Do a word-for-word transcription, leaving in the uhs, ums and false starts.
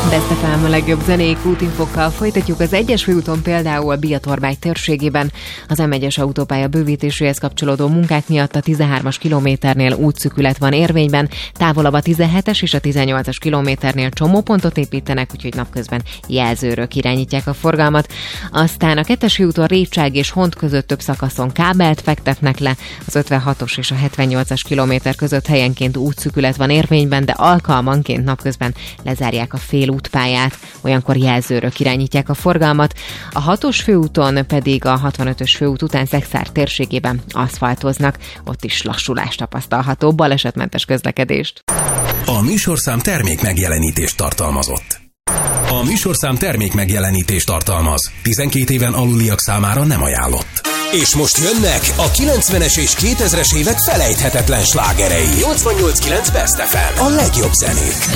Best ef em a legjobb zenék útinfokkal folytatjuk. Az egyes főúton például Biatorbágy térségében az em egyes autópálya bővítéséhez kapcsolódó munkák miatt a tizenhármas kilométernél útszűkület van érvényben, távolabb a tizenhetes és a tizennyolcas kilométernél csomópontot építenek, úgyhogy napközben jelzőrök irányítják a forgalmat. Aztán a kettes főúton Révcság és Hont között több szakaszon kábelt fektetnek le, az ötvenhatos és a hetvennyolcas kilométer között helyenként útszűkület van érvényben, de alkalmanként napközben lezárják a félútpályát, olyankor jelzőrök irányítják a forgalmat. A hatos főúton pedig a hatvanötös főút után Szexár térségében aszfaltoznak, ott is lassulás tapasztalható, balesetmentes közlekedést. A műsorszám termék megjelenítést tartalmazott. A műsorszám termék megjelenítést tartalmaz. tizenkét éven aluliak számára nem ajánlott. És most jönnek a kilencvenes és kétezres évek felejthetetlen slágerei. nyolcvannyolc kilenc Best ef em. A legjobb zenék.